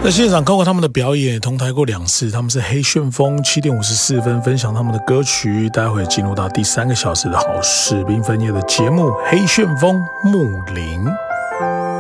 那现场看过他们的表演，同台过2次，他们是黑旋风7点54分分享他们的歌曲。待会进入到第3个小时的好事缤纷夜的节目，黑旋风木林。